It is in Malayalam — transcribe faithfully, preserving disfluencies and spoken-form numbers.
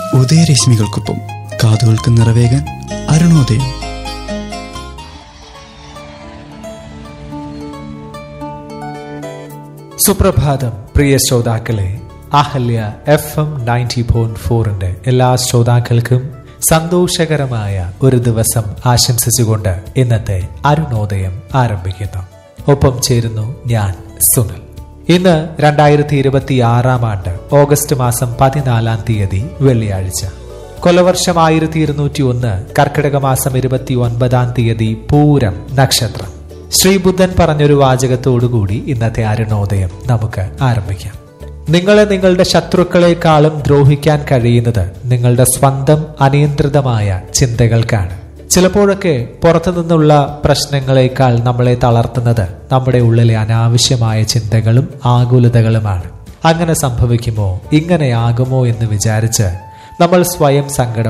ഉദയരശ്മികൾക്കൊപ്പം കാതുകൾക്ക് നിറവേകാൻ അരുണോദയം. സുപ്രഭാതം പ്രിയ ശ്രോതാക്കളെ. Ahalya F M ninety point ഫോറിന്റെ എല്ലാ ശ്രോതാക്കൾക്കും സന്തോഷകരമായ ഒരു ദിവസം ആശംസിച്ചുകൊണ്ട് ഇന്നത്തെ അരുണോദയം ആരംഭിക്കുന്നു. ഒപ്പം ചേരുന്നു ഞാൻ സുനിൽ. ഇന്ന് രണ്ടായിരത്തി ഇരുപത്തി ആറാം ആണ്ട് ഓഗസ്റ്റ് മാസം പതിനാലാം തീയതി വെള്ളിയാഴ്ച. കൊലവർഷം ആയിരത്തി ഇരുന്നൂറ്റി ഒന്ന് കർക്കിടക മാസം ഇരുപത്തി ഒൻപതാം തീയതി പൂരം നക്ഷത്രം. ശ്രീബുദ്ധൻ പറഞ്ഞൊരു വാചകത്തോടുകൂടി ഇന്നത്തെ അരുണോദയം നമുക്ക് ആരംഭിക്കാം. നിങ്ങളെ നിങ്ങളുടെ ശത്രുക്കളെക്കാളും ദ്രോഹിക്കാൻ കഴിയുന്നത് നിങ്ങളുടെ സ്വന്തം അനിയന്ത്രിതമായ ചിന്തകൾക്കാണ്. ചിലപ്പോഴൊക്കെ പുറത്തു നിന്നുള്ള പ്രശ്നങ്ങളെക്കാൾ നമ്മളെ തളർത്തുന്നത് നമ്മുടെ ഉള്ളിലെ അനാവശ്യമായ ചിന്തകളും ആകുലതകളുമാണ്. അങ്ങനെ സംഭവിക്കുമോ, ഇങ്ങനെയാകുമോ എന്ന് വിചാരിച്ച് നമ്മൾ സ്വയം സങ്കടം